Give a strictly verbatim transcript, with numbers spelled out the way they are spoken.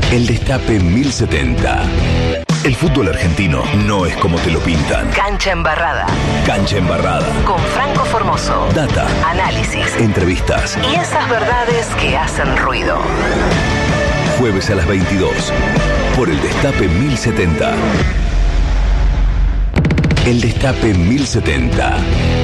El Destape mil setenta. El fútbol argentino no es como te lo pintan. Cancha embarrada. Cancha embarrada. Con Franco Formoso. Data. Análisis. Entrevistas. Y esas verdades que hacen ruido. Jueves a las veintidós. Por el Destape mil setenta. El Destape mil setenta.